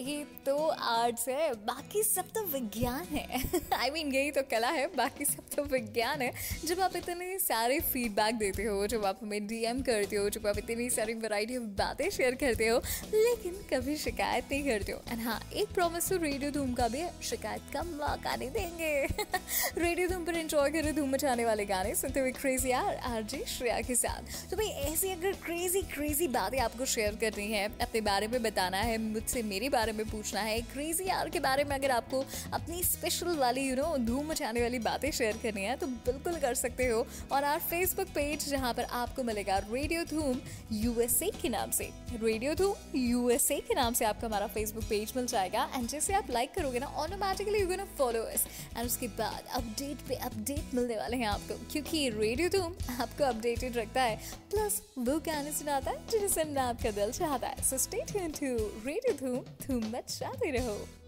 यही तो आर्ट्स है, बाकी सब तो विज्ञान है। I mean, यही तो कला है, बाकी सब तो विज्ञान है। जब आप इतने सारे फीडबैक देते हो, जब आप हमें डीएम करते हो, जब आप इतनी सारी वैरायटी ऑफ बातें शेयर करते हो, लेकिन कभी शिकायत नहीं करते हो। एंड हाँ, एक प्रॉमिस तो रेडियो धूम का भी है, शिकायत का मौका नहीं देंगे। रेडियो धूम पर एंजॉय करें धूम मचाने वाले गाने, सुनते हुए क्रेजी यार आरजे श्रेया के साथ। तो भाई ऐसी अगर क्रेजी बातें आपको शेयर करनी है, अपने बारे में बताना है, मुझसे मेरे बारे में पूछना है, क्रेजी यार के बारे में अगर आपको अपनी स्पेशल वाली धूम मचाने वाली बातें शेयर करनी है, तो बिल्कुल कर सकते हो। और आवर फेसबुक पेज जहां पर आपको मिलेगा रेडियो धूम यूएसए के नाम से, रेडियो धूम यूएसए के नाम से आपका हमारा फेसबुक पेज मिल जाएगा। एंड जैसे आप लाइक करोगे ना, automatically you gonna follow us, and उसके बाद अपडेट पे अपडेट मिलने वाले हैं आपको, क्योंकि रेडियो धूम आपको अपडेटेड रखता है, प्लस वो गाने सुनाता है जिन्हें सुनना आपका दिल चाहता है। So stay tuned to radio धूम, धूम मचाते रहो।